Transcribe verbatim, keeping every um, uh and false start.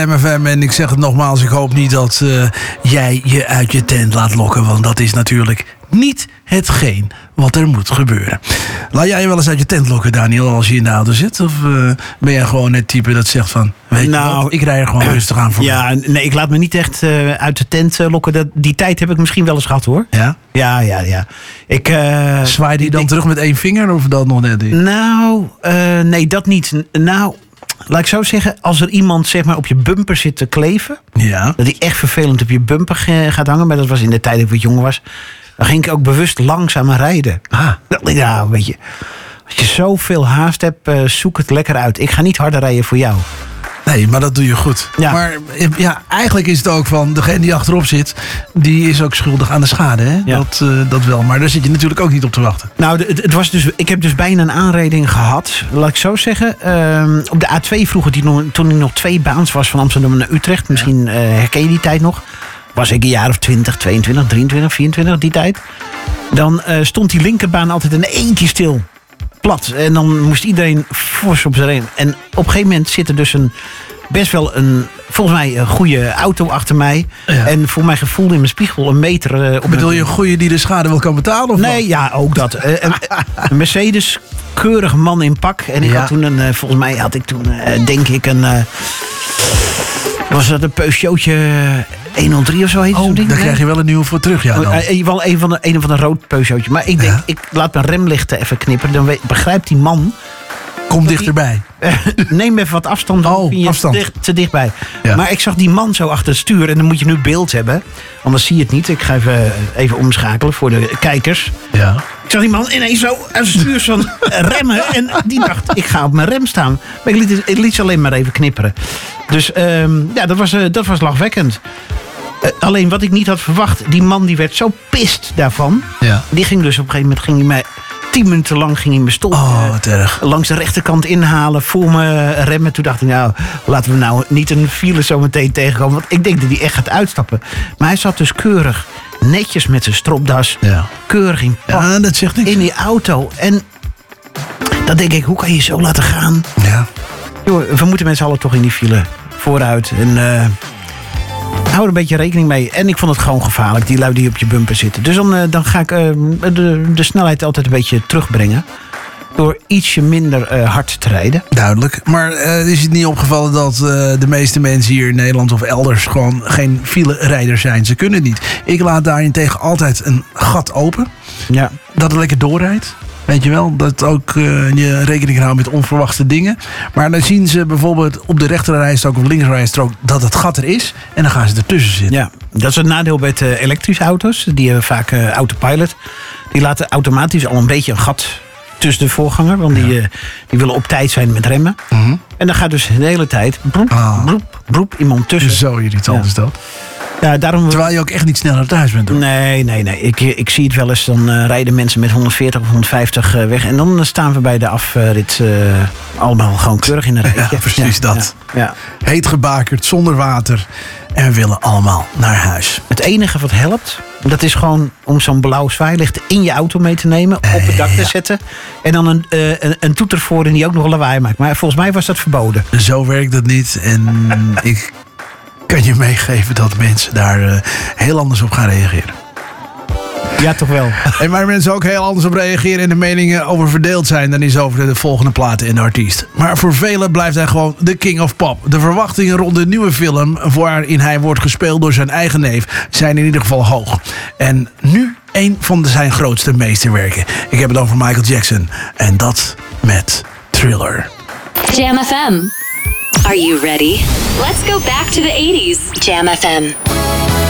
M F M en ik zeg het nogmaals, ik hoop niet dat uh, jij je uit je tent laat lokken. Want dat is natuurlijk niet hetgeen wat er moet gebeuren. Laat jij je wel eens uit je tent lokken, Daniel, als je in de auto zit? Of uh, ben jij gewoon het type dat zegt van, weet nou, je wat, ik rij er gewoon uh, rustig aan voor. Ja, nee, ik laat me niet echt uh, uit de tent uh, lokken. Dat, die tijd heb ik misschien wel eens gehad, hoor. Ja? Ja, ja, ja. Ik, uh, Zwaaide je dan ik, terug met één vinger of dat nog net niet? Nou, uh, nee, dat niet. Nou, laat ik zo zeggen, als er iemand zeg maar op je bumper zit te kleven, ja. dat hij echt vervelend op je bumper gaat hangen, maar dat was in de tijd dat ik wat jonger was, dan ging ik ook bewust langzamer rijden. Ah. Ja, weet je, als je zoveel haast hebt, uh, zoek het lekker uit. Ik ga niet harder rijden voor jou. Nee, maar dat doe je goed. Ja. Maar ja, eigenlijk is het ook van, degene die achterop zit, die is ook schuldig aan de schade. Hè? Ja. Dat, uh, dat wel, maar daar zit je natuurlijk ook niet op te wachten. Nou, het, het was dus, ik heb dus bijna een aanrijding gehad, laat ik zo zeggen. Uh, op de A twee vroeger, die nog, toen ik nog twee baans was van Amsterdam naar Utrecht. Misschien uh, herken je die tijd nog. Was ik een jaar of twintig, tweeëntwintig, drieëntwintig, vierentwintig, die tijd. Dan uh, stond die linkerbaan altijd in één keer stil. Plat. En dan moest iedereen fors op zijn rem. En op een gegeven moment zit er dus een best wel een, volgens mij, een goede auto achter mij. Ja. En voor mijn gevoel in mijn spiegel een meter. Uh, op Bedoel je een goede die de schade wel kan betalen? Of nee, wat? Ja, ook dat. Uh, een, een Mercedes, keurig man in pak. En ik ja. had toen een, uh, volgens mij had ik toen, uh, denk ik, een. Uh, was dat een Peugeotje honderddrie of zo heet het? Oh, ding, daar hè? krijg je wel een nieuwe voor terug, ja. Dan. Uh, wel een van de, een van de rood Peugeotje. Maar ik denk, ja. ik laat mijn remlichten even knipperen. Dan weet, begrijpt die man. Kom dichterbij. Uh, neem even wat afstand. Dan oh, je afstand. Dicht, te dichtbij. Ja. Maar ik zag die man zo achter het stuur. En dan moet je nu beeld hebben. Anders zie je het niet. Ik ga even, even omschakelen voor de kijkers. Ja. Ik zag die man ineens zo aan het stuur van remmen. En die dacht, ik ga op mijn rem staan. Maar ik liet, ik liet ze alleen maar even knipperen. Dus um, ja, dat was, uh, dat was lachwekkend. Uh, alleen wat ik niet had verwacht. Die man die werd zo pist daarvan. Ja. Die ging dus op een gegeven moment ging hij mij tien minuten lang ging hij me stop. Oh, wat erg. Langs de rechterkant inhalen voor me remmen. Toen dacht ik, nou, laten we nou niet een file zo meteen tegenkomen. Want ik denk dat hij echt gaat uitstappen. Maar hij zat dus keurig, netjes met zijn stropdas. Ja. Keurig in pak. Ja, dat zegt niks. In die auto. En dan denk ik, hoe kan je zo laten gaan? Ja. Joh, we moeten met z'n allen toch in die file vooruit. En uh, hou er een beetje rekening mee. En ik vond het gewoon gevaarlijk, die lui die op je bumper zitten. Dus dan, uh, dan ga ik uh, de, de snelheid altijd een beetje terugbrengen. Door ietsje minder uh, hard te rijden. Duidelijk. Maar uh, is het niet opgevallen dat uh, de meeste mensen hier in Nederland of elders gewoon geen file-rijders zijn? Ze kunnen niet. Ik laat daarentegen altijd een gat open. Ja. Dat het lekker doorrijdt. Weet je wel, dat ook uh, je rekening houdt met onverwachte dingen. Maar dan zien ze bijvoorbeeld op de rechterrijstrook of linkerrijstrook dat het gat er is. En dan gaan ze ertussen zitten. Ja, dat is het nadeel bij de elektrische auto's. Die hebben vaak uh, autopilot. Die laten automatisch al een beetje een gat tussen de voorganger. Want die, uh, die willen op tijd zijn met remmen. Mm-hmm. En dan gaat dus de hele tijd broep, ah. broep, broep, iemand tussen. Zo irritant ja. is dat. Ja, daarom... Terwijl je ook echt niet sneller thuis bent. Hoor. Nee, nee, nee. Ik, ik zie het wel eens. Dan uh, rijden mensen met honderdveertig of honderdvijftig uh, weg. En dan staan we bij de afrit uh, allemaal gewoon keurig in de rij. Ja, precies ja, dat. Ja, ja. Heet gebakerd, zonder water. En we willen allemaal naar huis. Het enige wat helpt, dat is gewoon om zo'n blauw zwaailicht in je auto mee te nemen. Op het dak te zetten. En dan een, uh, een, een toeter voorin die ook nog lawaai maakt. Maar volgens mij was dat verboden. Zo werkt dat niet. En ik kan je meegeven dat mensen daar uh, heel anders op gaan reageren. Ja, toch wel. En waar mensen ook heel anders op reageren en de meningen over verdeeld zijn, dan is over de volgende platen en de artiest. Maar voor velen blijft hij gewoon de king of pop. De verwachtingen rond de nieuwe film, waarin hij wordt gespeeld door zijn eigen neef, zijn in ieder geval hoog. En nu een van zijn grootste meesterwerken. Ik heb het over Michael Jackson. En dat met Thriller. Jam F M. Are you ready? Let's go back to the eighties. Jam F M.